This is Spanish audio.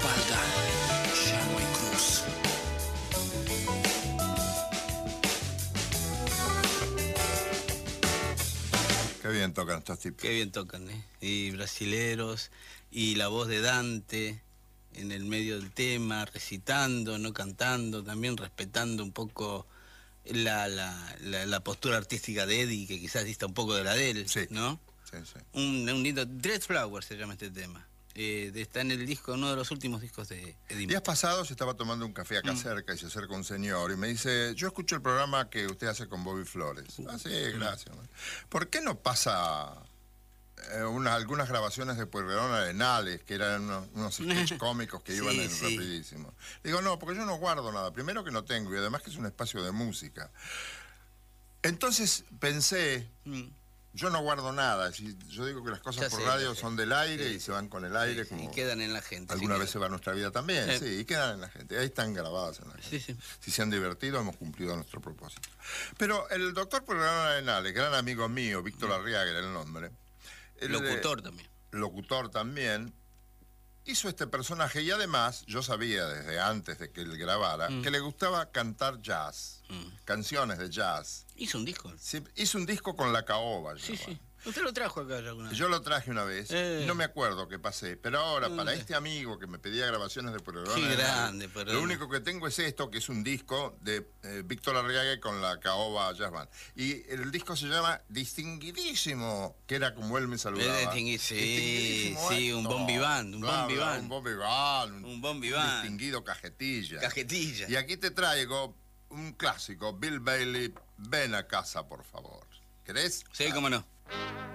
espalda ya no hay cruz. Qué bien tocan estos tipos. Qué bien tocan, ¿eh? Y brasileros, y la voz de Dante en el medio del tema, recitando, no cantando, también respetando un poco la postura artística de Eddie, que quizás dista un poco de la de él, Sí. ¿no? Sí, sí. Un lindo... Dread Flower se llama este tema. Está en el disco, uno de los últimos discos de Eddie. Días pasados estaba tomando un café acá cerca y se acerca un señor y me dice, yo escucho el programa que usted hace con Bobby Flores. Ah, sí, gracias. ¿Por qué no pasa algunas grabaciones de Pueyrredón Arenales, que eran unos sketch cómicos que iban en rapidísimo? Digo, no, porque yo no guardo nada. Primero que no tengo y además que es un espacio de música. Entonces pensé... Yo no guardo nada, yo digo que las cosas por radio son del aire y se van con el aire. Como y quedan en la gente. Alguna vez se va nuestra vida también, sí, y quedan en la gente. Ahí están grabadas en la gente. Sí. Si se han divertido, hemos cumplido nuestro propósito. Pero el doctor Pueyrredón Arenales, gran amigo mío, Víctor Arriaga era el nombre. Locutor también. Locutor también. Hizo este personaje y además, yo sabía desde antes de que él grabara, que le gustaba cantar jazz, canciones de jazz. ¿Hizo un disco? Sí, hizo un disco con la caoba. Sí. ¿Usted lo trajo acá alguna vez? Yo lo traje una vez, no me acuerdo qué pasé, pero ahora para este amigo que me pedía grabaciones de Pueyrredón, qué grande, lo único que tengo es esto, que es un disco de Víctor Arriaga con la caoba Jazz Band. Y el disco se llama Distinguidísimo, que era como él me saludaba. Sí, un bon vivant, un bon vivant. Distinguido cajetilla. Cajetilla. Y aquí te traigo un clásico, Bill Bailey, Ven a casa, por favor. ¿Querés? Sí, cómo no.